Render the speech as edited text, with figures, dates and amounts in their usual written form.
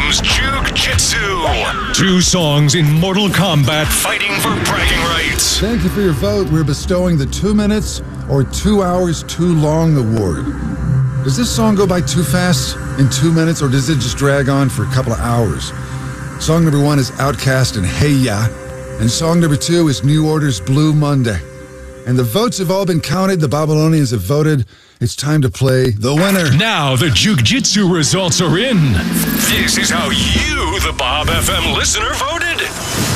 FM's Juke Jitsu. 2 songs in Mortal Kombat fighting for bragging rights. Thank you for your vote. We're bestowing the 2 minutes or 2 hours too long award. Does this song go by too fast in 2 minutes, or does it just drag on for a couple of hours? Song number 1 is Outkast and Hey Ya, and song number 2 is New Order's Blue Monday. And the votes have all been counted. The Babylonians have voted. It's time to play the winner. Now the Juke Jitsu results are in. This is how you, the Bob FM listener, voted.